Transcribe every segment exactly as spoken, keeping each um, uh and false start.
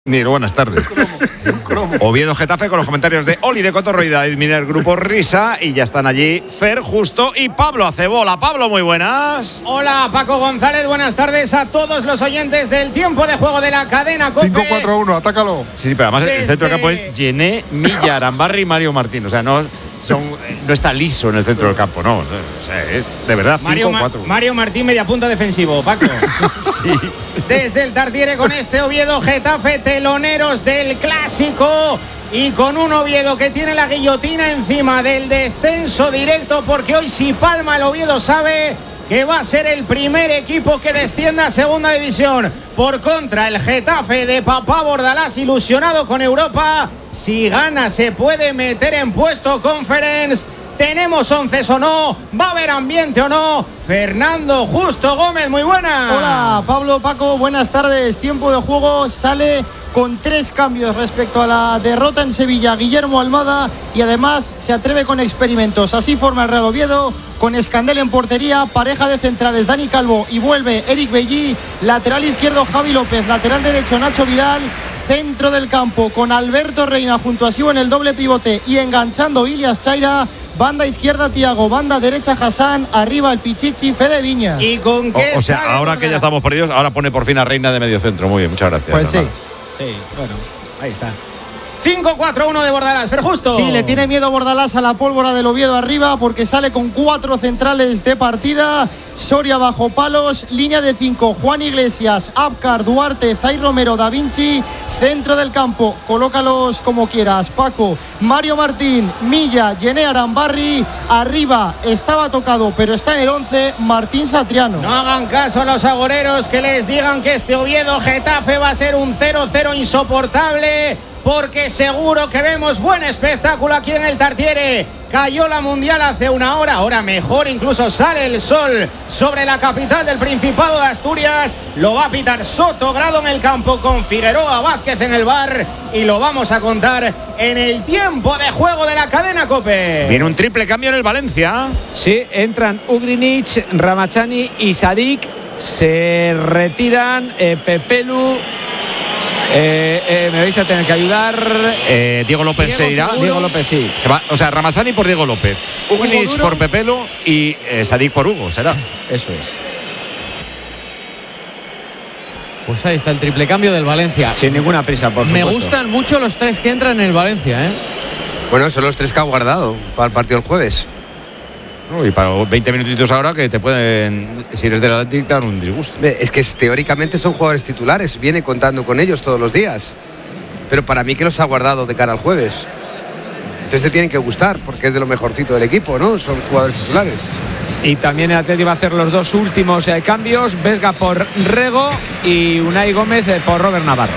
Ni buenas tardes. Oviedo Getafe con los comentarios de Oli de Cotorro y David Miner, Grupo Risa. Y ya están allí Fer Justo y Pablo Acebola. Pablo, muy buenas. Hola, Paco González. Buenas tardes a todos los oyentes del tiempo de juego de la cadena COPE. cinco cuatro uno, atácalo. Sí, sí, pero además Desde... el centro del campo es Gené, Milla, Arambarri y Mario Martín. O sea, no, son, no está liso en el centro del campo, no. O sea, es de verdad cinco cuatro uno. Mario Martín, media punta defensivo, Paco. Sí. Desde el Tartiere con este Oviedo Getafe, teloneros del clásico. Y con un Oviedo que tiene la guillotina encima del descenso directo, porque hoy si palma el Oviedo sabe que va a ser el primer equipo que descienda a segunda división. Por contra, el Getafe de Papá Bordalás, ilusionado con Europa, si gana se puede meter en puesto Conference. ¿Tenemos once o no? ¿Va a haber ambiente o no? Fernando Justo Gómez, muy buenas. Hola, Pablo, Paco, buenas tardes. Tiempo de juego sale con tres cambios respecto a la derrota en Sevilla. Guillermo Almada, y además se atreve con experimentos. Así forma el Real Oviedo, con Escandel en portería, pareja de centrales Dani Calvo y vuelve Eric Bellí, lateral izquierdo Javi López, lateral derecho Nacho Vidal, centro del campo con Alberto Reina junto a Sivo en el doble pivote y enganchando Ilias Chaira, banda izquierda Tiago, banda derecha Hassan, arriba el Pichichi Fede Viñas. ¿Y con qué? O, o sea, ahora que ya estamos perdidos, ahora pone por fin a Reina de medio centro. Muy bien, muchas gracias. Pues sí. Sí, bueno, ahí está. cinco cuatro uno de Bordalás, Fer Justo. Sí, le tiene miedo Bordalás a la pólvora del Oviedo arriba porque sale con cuatro centrales de partida. Soria bajo palos, línea de cinco, Juan Iglesias, Abkar, Duarte, Zay Romero, Da Vinci, centro del campo, colócalos como quieras, Paco, Mario Martín, Milla, Gené Arambarri, arriba estaba tocado pero está en el once, Martín Satriano. No hagan caso a los agoreros que les digan que este Oviedo Getafe va a ser un cero cero insoportable, porque seguro que vemos buen espectáculo aquí en el Tartiere. Cayó la Mundial hace una hora, ahora mejor, incluso sale el sol sobre la capital del Principado de Asturias. Lo va a pitar Soto Grado en el campo con Figueroa Vázquez en el bar, y lo vamos a contar en el tiempo de juego de la cadena COPE. Viene un triple cambio en el Valencia. Sí, entran Ugrinic, Ramachani y Sadik. Se retiran eh, Pepelu. Eh, eh, me vais a tener que ayudar. Eh, Diego López Diego, se irá. seguro. Diego López, sí. Se va, o sea, Ramasani por Diego López, Ugrinic por Pepelo y eh, Sadik por Hugo, será. Eso es. Pues ahí está el triple cambio del Valencia. Sin ninguna prisa, por supuesto. Me gustan mucho los tres que entran en el Valencia, ¿eh? Bueno, son los tres que ha guardado para el partido el jueves. No, y para veinte minutitos ahora que te pueden, si eres del Atlético, dar un disgusto. Es que teóricamente son jugadores titulares, viene contando con ellos todos los días. Pero para mí que los ha guardado de cara al jueves. Entonces te tienen que gustar, porque es de lo mejorcito del equipo, ¿no? Son jugadores titulares. Y también el Atlético va a hacer los dos últimos eh, cambios. Vesga por Rego y Unai Gómez eh, por Robert Navarro.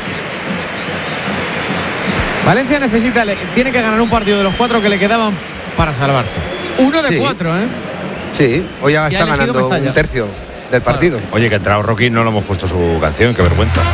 Valencia necesita, tiene que ganar un partido de los cuatro que le quedaban para salvarse. Uno de Sí. cuatro, ¿eh? Sí, hoy ya, Ya está ha elegido ganando Mestalla. un tercio del partido. Oye, que ha entrado Rocky, no le hemos puesto su canción, qué vergüenza.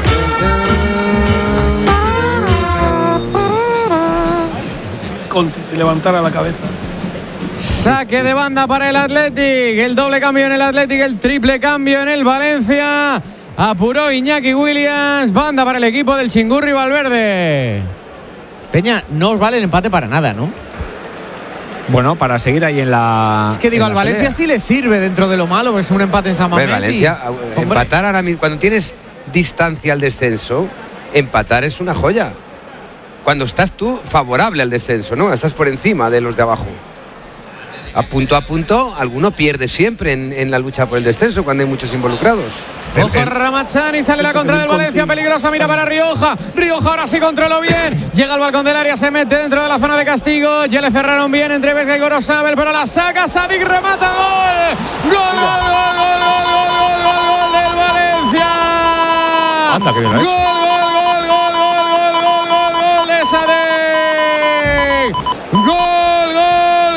Conti, si levantara la cabeza. Saque de banda para el Athletic. El doble cambio en el Athletic, el triple cambio en el Valencia. Apuró Iñaki Williams. Banda para el equipo del Chingurri Valverde. Peña, no os vale el empate para nada, ¿no? Bueno, para seguir ahí en la. Es que digo, en al la Valencia pelea. sí le sirve dentro de lo malo. Es un empate en San Hombre, Mamés. Valencia, y, empatar ahora mismo, cuando tienes distancia al descenso, empatar es una joya. Cuando estás tú favorable al descenso, ¿no? Estás por encima de los de abajo. A punto a punto, alguno pierde siempre en, en la lucha por el descenso cuando hay muchos involucrados. Ojo a Ramachani, sale la contra del Valencia, peligrosa, mira para Rioja. Rioja ahora sí controló bien. Llega al balcón del área, se mete dentro de la zona de castigo. Ya le cerraron bien entre Vesga y Gorosabel, pero la saca Sadik, remata, gol. Gol, gol, gol, gol, gol, gol, gol, gol del Valencia. Anda, que bien lo ha Gol, hecho. gol, gol, gol, gol, gol, gol, gol, gol de Sadik. Gol, gol,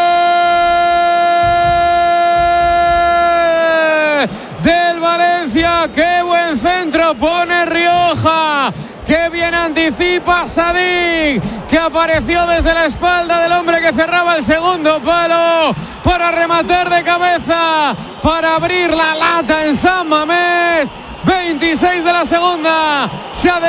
gol del Valencia. Qué buen centro pone Rioja. Qué bien anticipa Sadik, que apareció desde la espalda del hombre que cerraba el segundo palo para rematar de cabeza, para abrir la lata en San Mamés. veintiséis de la segunda. Se